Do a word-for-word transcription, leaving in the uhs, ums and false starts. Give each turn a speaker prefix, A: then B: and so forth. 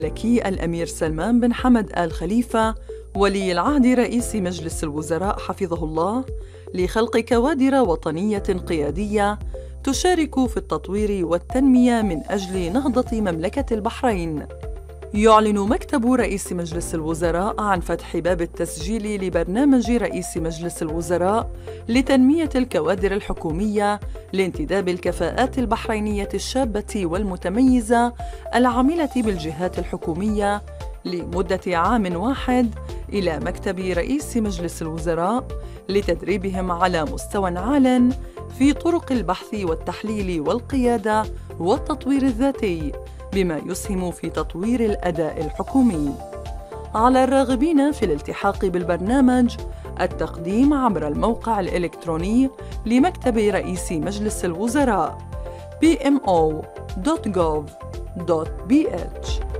A: الملكي الأمير سلمان بن حمد آل خليفة ولي العهد رئيس مجلس الوزراء حفظه الله لخلق كوادر وطنية قيادية تشارك في التطوير والتنمية من أجل نهضة مملكة البحرين. يعلن مكتب رئيس مجلس الوزراء عن فتح باب التسجيل لبرنامج رئيس مجلس الوزراء لتنمية الكوادر الحكومية لانتداب الكفاءات البحرينية الشابة والمتميزة العاملة بالجهات الحكومية لمدة عام واحد إلى مكتب رئيس مجلس الوزراء لتدريبهم على مستوى عال في طرق البحث والتحليل والقيادة والتطوير الذاتي، بما يسهم في تطوير الأداء الحكومي. على الراغبين في الالتحاق بالبرنامج التقديم عبر الموقع الإلكتروني لمكتب رئيس مجلس الوزراء بي إم أو دوت جوف دوت بي إتش.